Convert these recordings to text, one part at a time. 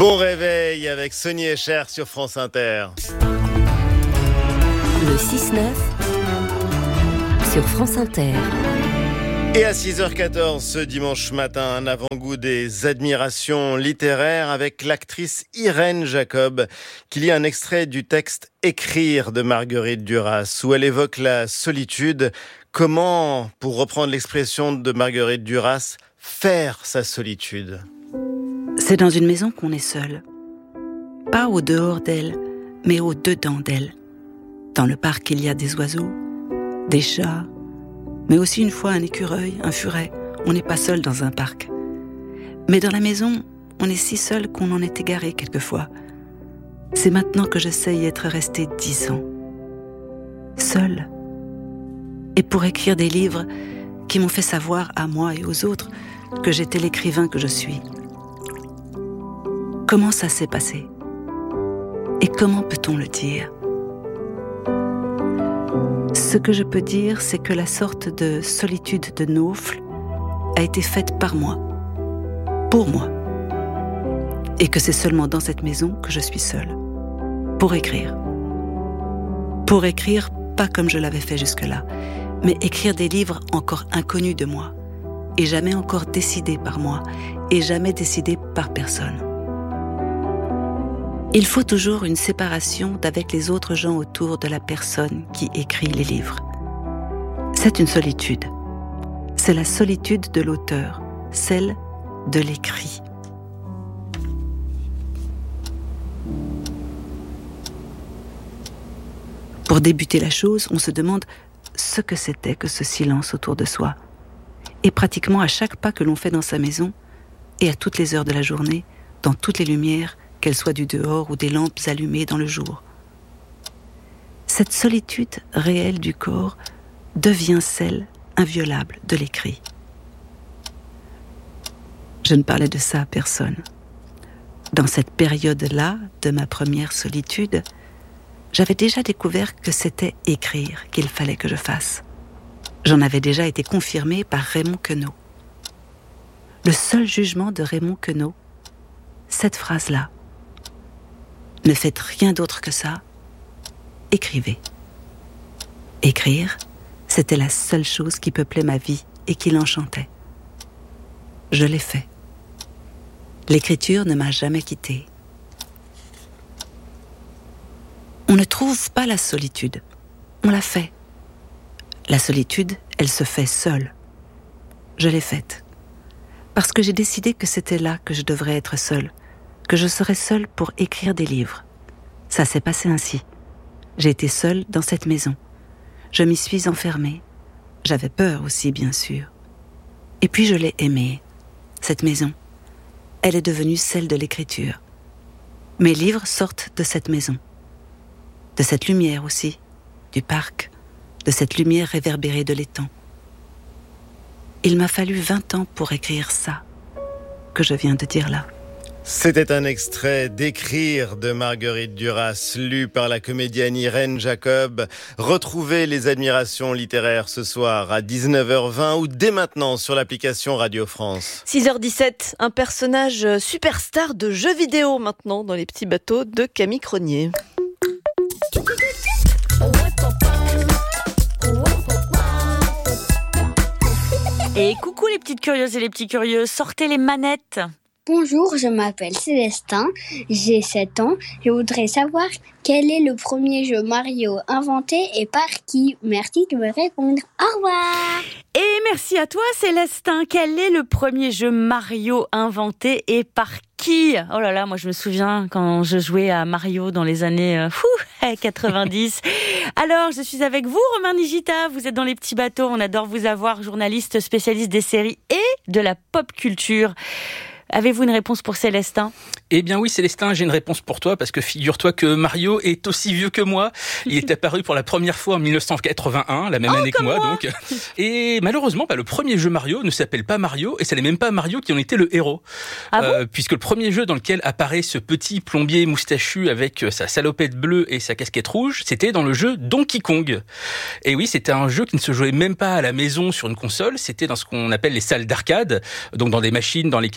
Bon réveil avec Sonny et Cher sur France Inter. Le 6-9 sur France Inter. Et à 6h14 ce dimanche matin, un avant-goût des admirations littéraires avec l'actrice Irène Jacob qui lit un extrait du texte « Écrire » de Marguerite Duras où elle évoque la solitude. Comment, pour reprendre l'expression de Marguerite Duras, faire sa solitude ? C'est dans une maison qu'on est seul. Pas au dehors d'elle, mais au dedans d'elle. Dans le parc, il y a des oiseaux, des chats, mais aussi une fois un écureuil, un furet. On n'est pas seul dans un parc. Mais dans la maison, on est si seul qu'on en est égaré quelquefois. C'est maintenant que je sais y être restée 10 ans. Seule. Et pour écrire des livres qui m'ont fait savoir à moi et aux autres que j'étais l'écrivain que je suis. Comment ça s'est passé ? Et comment peut-on le dire ? Ce que je peux dire, c'est que la sorte de solitude de Naufle a été faite par moi, pour moi. Et que c'est seulement dans cette maison que je suis seule. Pour écrire. Pour écrire, pas comme je l'avais fait jusque-là, mais écrire des livres encore inconnus de moi, et jamais encore décidés par moi, et jamais décidés par personne. Il faut toujours une séparation d'avec les autres gens autour de la personne qui écrit les livres. C'est une solitude. C'est la solitude de l'auteur, celle de l'écrit. Pour débuter la chose, on se demande ce que c'était que ce silence autour de soi. Et pratiquement à chaque pas que l'on fait dans sa maison, et à toutes les heures de la journée, dans toutes les lumières, qu'elles soient du dehors ou des lampes allumées dans le jour. Cette solitude réelle du corps devient celle inviolable de l'écrit. Je ne parlais de ça à personne. Dans cette période-là de ma première solitude, j'avais déjà découvert que c'était écrire qu'il fallait que je fasse. J'en avais déjà été confirmée par Raymond Queneau. Le seul jugement de Raymond Queneau, cette phrase-là. Ne faites rien d'autre que ça. Écrivez. Écrire, c'était la seule chose qui peuplait ma vie et qui l'enchantait. Je l'ai fait. L'écriture ne m'a jamais quittée. On ne trouve pas la solitude. On la fait. La solitude, elle se fait seule. Je l'ai faite. Parce que j'ai décidé que c'était là que je devrais être seule. Que je serais seule pour écrire des livres. Ça s'est passé ainsi. J'ai été seule dans cette maison. Je m'y suis enfermée. J'avais peur aussi, bien sûr. Et puis je l'ai aimée, cette maison. Elle est devenue celle de l'écriture. Mes livres sortent de cette maison. De cette lumière aussi, du parc, de cette lumière réverbérée de l'étang. Il m'a fallu 20 ans pour écrire ça, que je viens de dire là. C'était un extrait d'Écrire de Marguerite Duras, lu par la comédienne Irène Jacob. Retrouvez les admirations littéraires ce soir à 19h20 ou dès maintenant sur l'application Radio France. 6h17, un personnage superstar de jeux vidéo maintenant dans les petits bateaux de Camille Cronier. Et coucou les petites curieuses et les petits curieux, sortez les manettes. Bonjour, je m'appelle Célestin, j'ai 7 ans. Je voudrais savoir quel est le premier jeu Mario inventé et par qui. Merci de me répondre. Au revoir. Et merci à toi Célestin. Quel est le premier jeu Mario inventé et par qui ? Oh là là, moi je me souviens quand je jouais à Mario dans les années 90. Alors, je suis avec vous, Romain Nigita. Vous êtes dans les petits bateaux. On adore vous avoir, journaliste spécialiste des séries et de la pop culture. Avez-vous une réponse pour Célestin ? Eh bien oui Célestin, j'ai une réponse pour toi parce que figure-toi que Mario est aussi vieux que moi. Il est apparu pour la première fois en 1981, la même année que moi donc. Et malheureusement, le premier jeu Mario ne s'appelle pas Mario et ce n'est même pas Mario qui en était le héros. Ah bon ? Puisque le premier jeu dans lequel apparaît ce petit plombier moustachu avec sa salopette bleue et sa casquette rouge, c'était dans le jeu Donkey Kong. Et oui, c'était un jeu qui ne se jouait même pas à la maison sur une console, c'était dans ce qu'on appelle les salles d'arcade, donc dans des machines dans lesquelles il fallait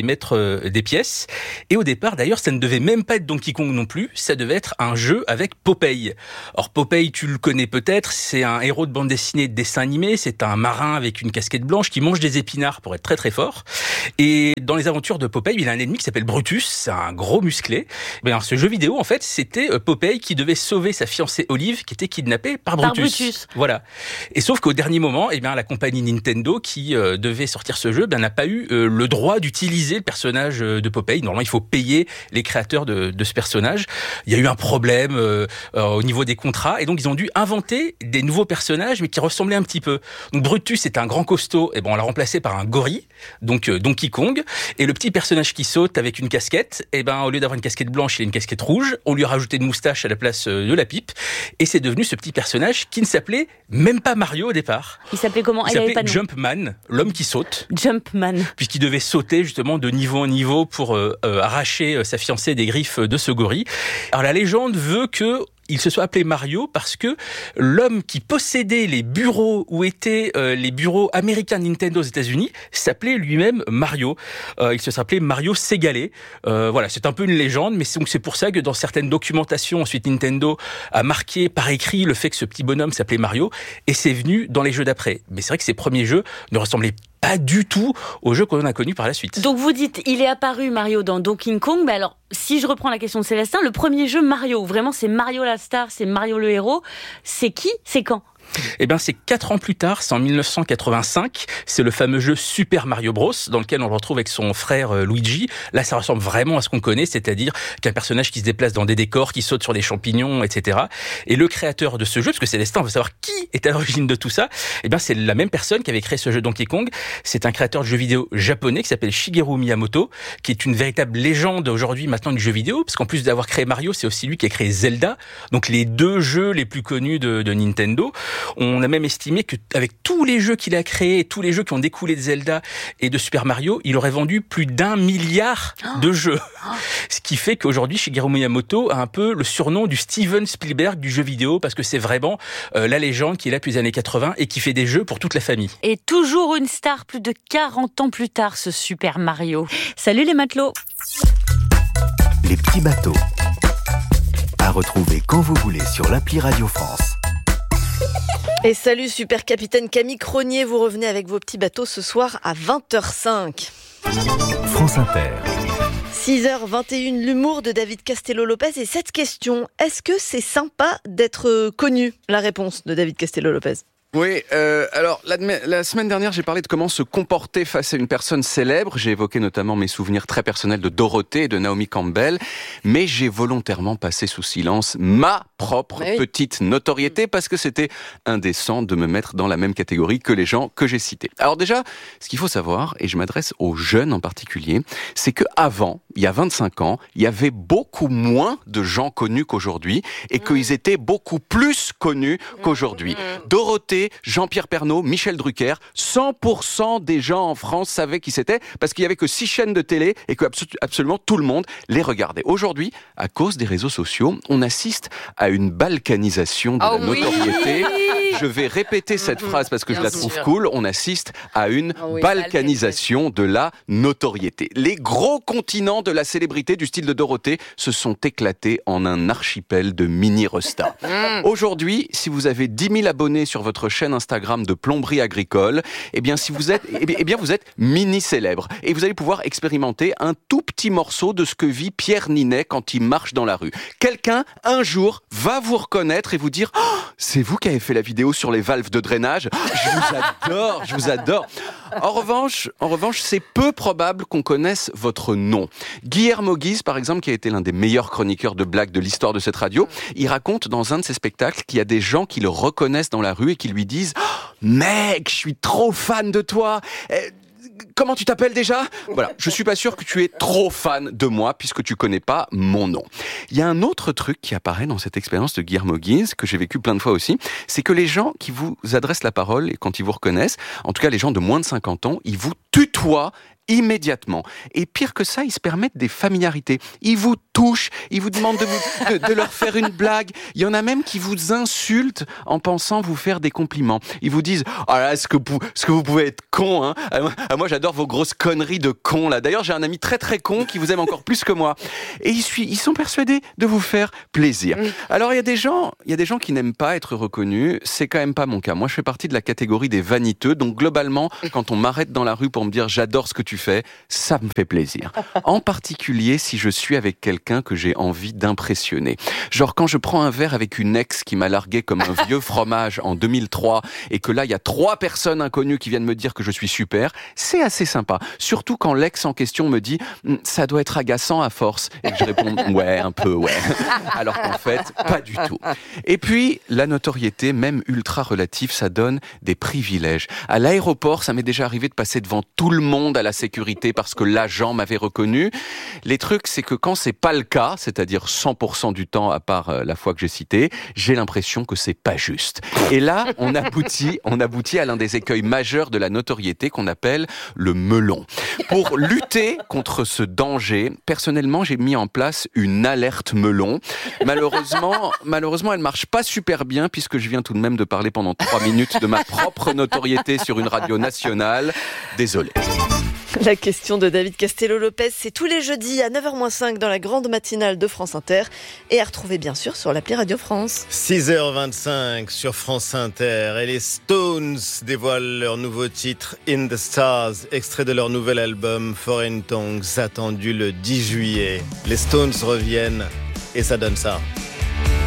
mettre des pièces. Et au départ, d'ailleurs, ça ne devait même pas être Donkey Kong non plus, ça devait être un jeu avec Popeye. Or, Popeye, tu le connais peut-être, c'est un héros de bande dessinée de dessin animé, c'est un marin avec une casquette blanche qui mange des épinards pour être très très fort. Et dans les aventures de Popeye, il a un ennemi qui s'appelle Brutus, c'est un gros musclé. Alors, ce jeu vidéo, en fait, c'était Popeye qui devait sauver sa fiancée Olive qui était kidnappée par Brutus. Voilà. Et sauf qu'au dernier moment, la compagnie Nintendo qui devait sortir ce jeu n'a pas eu le droit d'utiliser le personnage de Popeye. Normalement, il faut payer les créateurs de ce personnage. Il y a eu un problème au niveau des contrats et donc ils ont dû inventer des nouveaux personnages mais qui ressemblaient un petit peu. Donc Brutus est un grand costaud, et on l'a remplacé par un gorille, donc Donkey Kong, et le petit personnage qui saute avec une casquette, au lieu d'avoir une casquette blanche, il a une casquette rouge, on lui a rajouté une moustache à la place de la pipe et c'est devenu ce petit personnage qui ne s'appelait même pas Mario au départ. Il s'appelait comment? Il s'appelait Jumpman, l'homme qui saute. Jumpman. Puisqu'il devait sauter justement de niveau en niveau pour arracher sa fiancée des griffes de ce gorille. Alors la légende veut que il se soit appelé Mario parce que l'homme qui possédait les bureaux où étaient les bureaux américains Nintendo aux États-Unis s'appelait lui-même Mario. Il se s'appelait Mario Segalé. Voilà, c'est un peu une légende, mais c'est pour ça que dans certaines documentations, ensuite Nintendo a marqué par écrit le fait que ce petit bonhomme s'appelait Mario et c'est venu dans les jeux d'après. Mais c'est vrai que ces premiers jeux ne ressemblaient pas du tout aux jeux qu'on a connus par la suite. Donc vous dites, il est apparu Mario dans Donkey Kong, mais alors si je reprends la question de Célestin, le premier jeu Mario, vraiment c'est Mario la star, c'est Mario le héros, c'est qui, c'est quand ? C'est 4 ans plus tard, c'est en 1985, c'est le fameux jeu Super Mario Bros, dans lequel on le retrouve avec son frère Luigi. Là, ça ressemble vraiment à ce qu'on connaît, c'est-à-dire qu'un personnage qui se déplace dans des décors, qui saute sur des champignons, etc. Et le créateur de ce jeu, parce que Célestin, on veut savoir qui est à l'origine de tout ça, c'est la même personne qui avait créé ce jeu Donkey Kong. C'est un créateur de jeux vidéo japonais qui s'appelle Shigeru Miyamoto, qui est une véritable légende aujourd'hui maintenant du jeu vidéo, parce qu'en plus d'avoir créé Mario, c'est aussi lui qui a créé Zelda, donc les 2 jeux les plus connus de Nintendo. On a même estimé qu'avec tous les jeux qu'il a créés, tous les jeux qui ont découlé de Zelda et de Super Mario, il aurait vendu plus d'1 milliard de jeux. Ce qui fait qu'aujourd'hui, Shigeru Miyamoto a un peu le surnom du Steven Spielberg du jeu vidéo, parce que c'est vraiment la légende qui est là depuis les années 80 et qui fait des jeux pour toute la famille. Et toujours une star plus de 40 ans plus tard, ce Super Mario. Salut les matelots. Les petits bateaux. À retrouver quand vous voulez sur l'appli Radio France. Et salut super capitaine Camille Cronier, vous revenez avec vos petits bateaux ce soir à 20h05. France Inter. 6h21, l'humour de David Castello-Lopez et cette question, est-ce que c'est sympa d'être connu? La réponse de David Castello-Lopez. Oui, alors la semaine dernière, j'ai parlé de comment se comporter face à une personne célèbre. J'ai évoqué notamment mes souvenirs très personnels de Dorothée et de Naomi Campbell, mais j'ai volontairement passé sous silence ma propre petite notoriété parce que c'était indécent de me mettre dans la même catégorie que les gens que j'ai cités. Alors déjà, ce qu'il faut savoir, et je m'adresse aux jeunes en particulier, c'est que avant, il y a 25 ans, il y avait beaucoup moins de gens connus qu'aujourd'hui et qu'ils étaient beaucoup plus connus qu'aujourd'hui. Dorothée, Jean-Pierre Pernaut, Michel Drucker, 100% des gens en France savaient qui c'était parce qu'il y avait que 6 chaînes de télé et que absolument tout le monde les regardait. Aujourd'hui, à cause des réseaux sociaux, on assiste à une balkanisation de la notoriété. Je vais répéter cette phrase parce que je la trouve cool. On assiste à une balkanisation de la notoriété. Les gros continents de la célébrité du style de Dorothée se sont éclatés en un archipel de mini-restas. Aujourd'hui, si vous avez 10 000 abonnés sur votre chaîne Instagram de plomberie agricole, vous êtes mini-célèbre. Et vous allez pouvoir expérimenter un tout petit morceau de ce que vit Pierre Ninet quand il marche dans la rue. Quelqu'un, un jour, va vous reconnaître et vous dire « Oh, c'est vous qui avez fait la vidéo sur les valves de drainage. Je vous adore. En revanche, c'est peu probable qu'on connaisse votre nom. Guillermo Guise, par exemple, qui a été l'un des meilleurs chroniqueurs de blagues de l'histoire de cette radio, il raconte dans un de ses spectacles qu'il y a des gens qui le reconnaissent dans la rue et qui lui disent oh, « Mec, je suis trop fan de toi !» Comment tu t'appelles déjà ? Voilà, je suis pas sûr que tu es trop fan de moi puisque tu connais pas mon nom. Il y a un autre truc qui apparaît dans cette expérience de Guillermo Guise que j'ai vécu plein de fois aussi, c'est que les gens qui vous adressent la parole et quand ils vous reconnaissent, en tout cas les gens de moins de 50 ans, ils vous tutoient immédiatement. Et pire que ça, ils se permettent des familiarités. Ils vous touchent, ils vous demandent de leur faire une blague. Il y en a même qui vous insultent en pensant vous faire des compliments. Ils vous disent « Ah là, est-ce que vous pouvez être con, hein ? Moi, j'adore vos grosses conneries de con, là. D'ailleurs, j'ai un ami très très con qui vous aime encore plus que moi. » Et ils sont persuadés de vous faire plaisir. Alors, il y a des gens qui n'aiment pas être reconnus. C'est quand même pas mon cas. Moi, je fais partie de la catégorie des vaniteux. Donc, globalement, quand on m'arrête dans la rue pour me dire « J'adore ce que tu fais », ça me fait plaisir. En particulier, si je suis avec quelqu'un que j'ai envie d'impressionner. Genre, quand je prends un verre avec une ex qui m'a largué comme un vieux fromage en 2003 et que là, il y a 3 personnes inconnues qui viennent me dire que je suis super, c'est assez sympa. Surtout quand l'ex en question me dit « Ça doit être agaçant à force ». Et que je réponds « Ouais, un peu, ouais ». Alors qu'en fait, pas du tout. Et puis, la notoriété, même ultra relative, ça donne des privilèges. À l'aéroport, ça m'est déjà arrivé de passer devant tout le monde à la sécurité parce que l'agent m'avait reconnu. Les trucs, c'est que quand c'est pas le cas, c'est-à-dire 100% du temps, à part la fois que j'ai cité, j'ai l'impression que c'est pas juste. Et là, on aboutit à l'un des écueils majeurs de la notoriété qu'on appelle le melon. Pour lutter contre ce danger, personnellement, j'ai mis en place une alerte melon. Malheureusement, elle marche pas super bien puisque je viens tout de même de parler pendant 3 minutes de ma propre notoriété sur une radio nationale. Désolé. La question de David Castello-Lopez, c'est tous les jeudis à 9h-5 dans la grande matinale de France Inter et à retrouver bien sûr sur l'appli Radio France. 6h25 sur France Inter et les Stones dévoilent leur nouveau titre In the Stars, extrait de leur nouvel album Foreign Tongues, attendu le 10 juillet. Les Stones reviennent et ça donne ça.